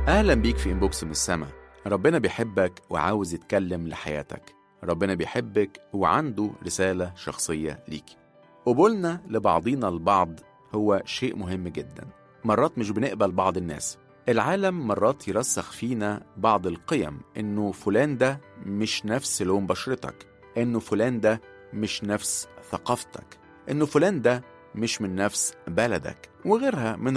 أهلا بيك في إنبوكس من السما. ربنا بيحبك وعاوز يتكلم لحياتك. ربنا بيحبك وعنده رسالة شخصية ليكي. قبولنا لبعضينا البعض هو شيء مهم جدا. مرات مش بنقبل بعض الناس. العالم مرات يرسخ فينا بعض القيم، إنه فلان ده مش نفس لون بشرتك، إنه فلان ده مش نفس ثقافتك، إنه فلان ده مش من نفس بلدك، وغيرها من